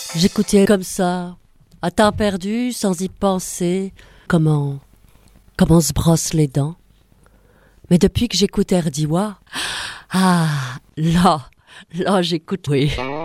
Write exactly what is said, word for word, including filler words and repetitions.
J'écoutais comme ça, à temps perdu, sans y penser, comment, comment on se brosse les dents. Mais depuis que j'écoute Erdiwa, ah, là, là j'écoute, oui.